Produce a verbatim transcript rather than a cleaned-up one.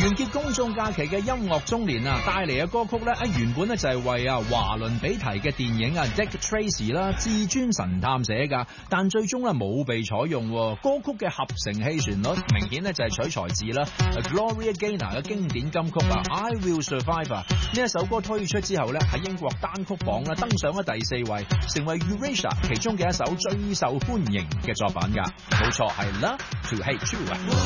完結公眾假期嘅音樂中年啊，帶嚟嘅歌曲咧，啊原本咧就係為啊華倫比提嘅電影啊 Dick Tracy 啦至尊神探寫噶，但最終咧冇被採用。歌曲嘅合成器旋律明顯咧就係取材自啦 Gloria Gaynor 嘅經典金曲啊 I Will Survive 啊，呢一首歌推出之後咧喺英國單曲榜咧登上咗第四位，成為 Eurasia 其中嘅一首最受歡迎嘅作品噶，冇錯係 Love to Hate You 啊。